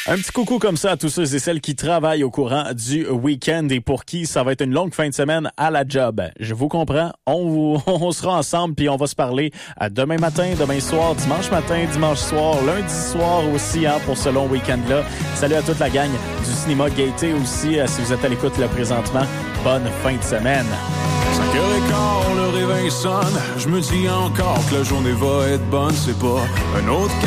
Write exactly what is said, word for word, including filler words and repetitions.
Un petit coucou comme ça à tous ceux et celles qui travaillent au courant du week-end et pour qui ça va être une longue fin de semaine à la job. Je vous comprends. On, vous, on sera ensemble puis on va se parler demain matin, demain soir, dimanche matin, dimanche soir, lundi soir aussi hein, pour ce long week-end-là. Salut à toute la gang du Cinéma Gaieté aussi. Si vous êtes à l'écoute là présentement, bonne fin de semaine. cinq heures quinze, le réveil sonne. Je me dis encore que la journée va être bonne. C'est pas un autre